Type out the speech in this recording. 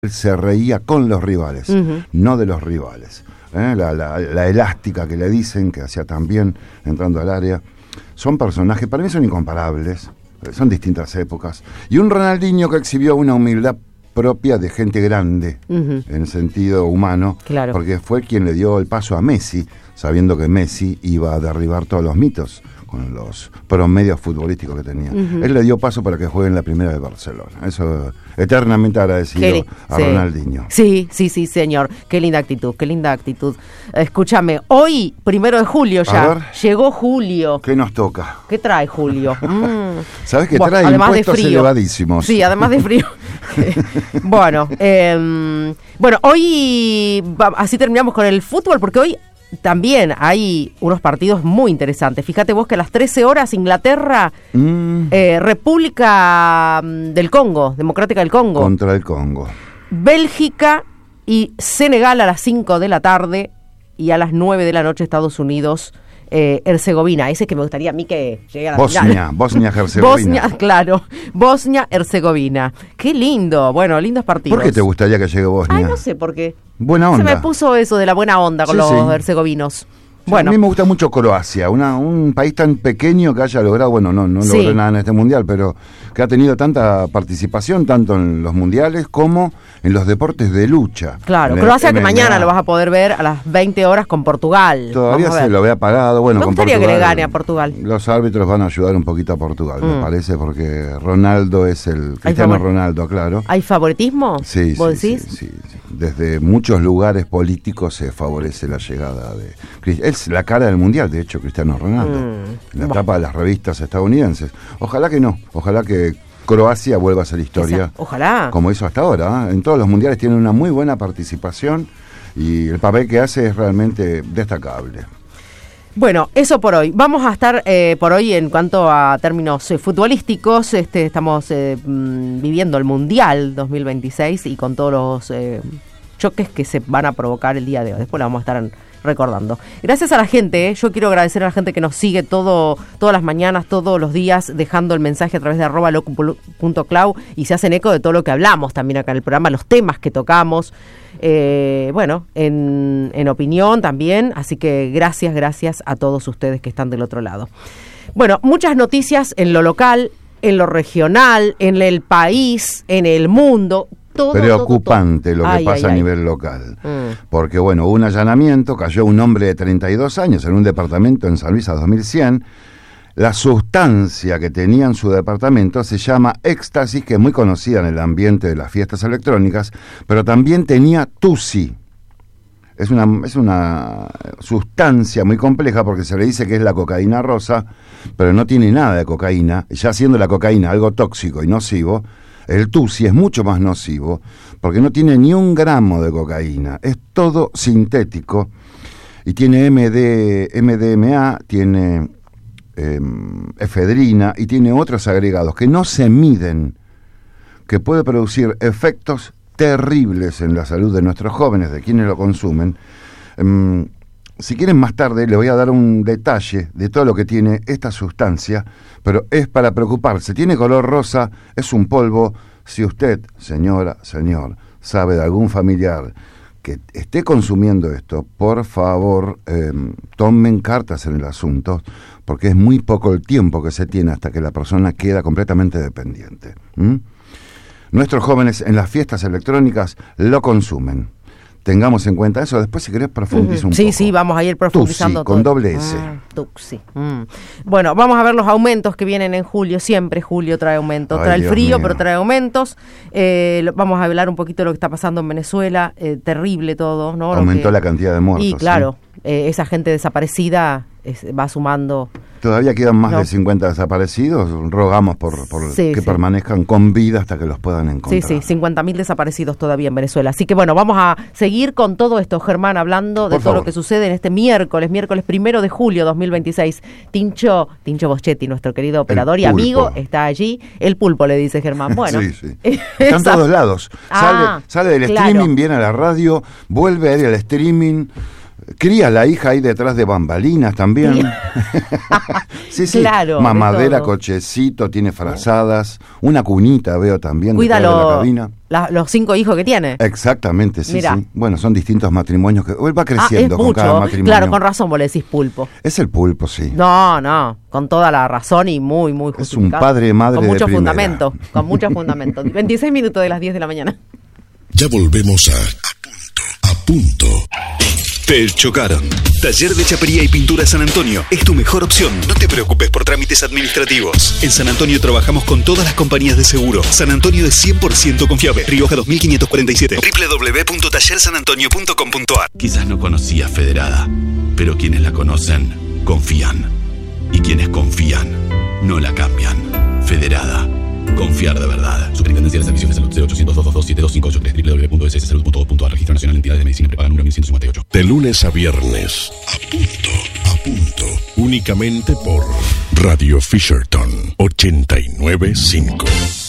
se reía con los rivales, no de los rivales. La elástica que le dicen, que hacía también entrando al área, son personajes, para mí son incomparables, son distintas épocas. Y un Ronaldinho que exhibió una humildad propia de gente grande, en el sentido humano, claro, porque fue quien le dio el paso a Messi, sabiendo que Messi iba a derribar todos los mitos con los promedios futbolísticos que tenía. Él le dio paso para que juegue en la primera de Barcelona. Eso, eternamente agradecido a Ronaldinho. Sí, señor. Qué linda actitud, qué linda actitud. Escúchame, hoy, 1 de julio ya, llegó julio. ¿Qué nos toca? ¿Qué trae julio? ¿Sabes qué trae? Impuestos elevadísimos. Sí, además de frío. Bueno, hoy así terminamos con el fútbol, porque hoy también hay unos partidos muy interesantes. Fíjate vos que a las 13 horas Inglaterra, República del Congo, Democrática del Congo. Contra el Congo. Bélgica y Senegal a las 5 de la tarde y a las 9 de la noche Estados Unidos, Herzegovina. Ese que me gustaría a mí que llegue a la final. Bosnia-Herzegovina. Claro, Bosnia-Herzegovina. Qué lindo. Bueno, lindos partidos. ¿Por qué te gustaría que llegue Bosnia? Ay, no sé por qué. Buena onda. Se me puso eso de la buena onda con los herzegovinos. Bueno. A mí me gusta mucho Croacia, un país tan pequeño que haya logrado, no logró nada en este mundial, pero que ha tenido tanta participación, tanto en los mundiales como en los deportes de lucha. Claro, Croacia que mañana lo vas a poder ver a las 20 horas con Portugal. Todavía se lo ve apagado. Bueno, me gustaría que le gane a Portugal. Los árbitros van a ayudar un poquito a Portugal, me parece, porque Ronaldo es el Cristiano Ronaldo, claro. ¿Hay favoritismo? Sí, ¿Vos decís? Sí. Desde muchos lugares políticos se favorece la llegada de... Es la cara del mundial, de hecho, Cristiano Ronaldo. La tapa de las revistas estadounidenses. Ojalá que no, ojalá que Croacia vuelva a ser historia. Ojalá. Como hizo hasta ahora. En todos los mundiales tiene una muy buena participación y el papel que hace es realmente destacable. Bueno, eso por hoy. Vamos a estar por hoy en cuanto a términos futbolísticos. Estamos viviendo el Mundial 2026 y con todos los choques que se van a provocar el día de hoy. Después la vamos a estar recordando. Gracias a la gente, yo quiero agradecer a la gente que nos sigue todas las mañanas, todos los días, dejando el mensaje a través de @locu.clau y se hacen eco de todo lo que hablamos también acá en el programa, los temas que tocamos, en opinión también, así que gracias a todos ustedes que están del otro lado. Bueno, muchas noticias en lo local, en lo regional, en el país, en el mundo. Preocupante lo que pasa a nivel local, porque hubo un allanamiento, cayó un hombre de 32 años en un departamento en San Luis a 2100. La sustancia que tenía en su departamento se llama éxtasis, que es muy conocida en el ambiente de las fiestas electrónicas, pero también tenía tusi. Es una sustancia muy compleja porque se le dice que es la cocaína rosa, pero no tiene nada de cocaína. Ya siendo la cocaína algo tóxico y nocivo, el tusi es mucho más nocivo porque no tiene ni 1 gramo de cocaína, es todo sintético y tiene MDMA, tiene efedrina y tiene otros agregados que no se miden, que puede producir efectos terribles en la salud de nuestros jóvenes, de quienes lo consumen. Si quieren más tarde les voy a dar un detalle de todo lo que tiene esta sustancia, pero es para preocuparse. Tiene color rosa, es un polvo. Si usted, señora, señor, sabe de algún familiar que esté consumiendo esto, por favor, tomen cartas en el asunto, porque es muy poco el tiempo que se tiene hasta que la persona queda completamente dependiente. Nuestros jóvenes en las fiestas electrónicas lo consumen. Tengamos en cuenta eso. Después, si querés, profundiza un poco. Sí, vamos a ir profundizando. Tusi, con doble S. Tuxi. Bueno, vamos a ver los aumentos que vienen en julio. Siempre julio trae aumentos. Trae el frío, pero trae aumentos. Vamos a hablar un poquito de lo que está pasando en Venezuela. Terrible todo, ¿no? Aumentó la cantidad de muertos. Y claro, esa gente desaparecida va sumando. Todavía quedan más de 50 desaparecidos. Rogamos por que permanezcan con vida hasta que los puedan encontrar. Sí, 50.000 desaparecidos todavía en Venezuela. Así que bueno, vamos a seguir con todo esto, Germán, hablando de todo lo que sucede en este miércoles 1 de julio 2026. Tincho Boschetti, nuestro querido operador y amigo, está allí. El pulpo, le dice Germán. Bueno, sí. Está en todos lados. Sale del streaming, viene a la radio, vuelve a ir al streaming. Cría la hija ahí detrás de bambalinas también. Sí, claro, mamadera, cochecito, tiene frazadas, una cunita veo también detrás de la cabina. Los 5 hijos que tiene. Exactamente, sí, Mirá. sí. Bueno, son distintos matrimonios que él va creciendo es con mucho. cada matrimonio. Claro, con razón vos le decís pulpo. Es el pulpo, sí. No, con toda la razón y muy justificado. Es un padre, madre con de mucho primera. fundamento, con mucho fundamento. 26 minutos de las 10 de la mañana. Ya volvemos a punto. Te chocaron. Taller de Chapería y Pintura San Antonio es tu mejor opción. No te preocupes por trámites administrativos. En San Antonio trabajamos con todas las compañías de seguro. San Antonio es 100% confiable. Rioja 2547. www.tallersanantonio.com.ar. Quizás no conocías Federada, pero quienes la conocen, confían. Y quienes confían, no la cambian. Federada. Confiar de verdad. Superintendencia de Servicios de Salud 0800-222-7258 www.sssalud.gov.ar. Registro Nacional de Entidades de Medicina Prepaga número 1158. De lunes a viernes, a punto. Únicamente por Radio Fisherton 89.5.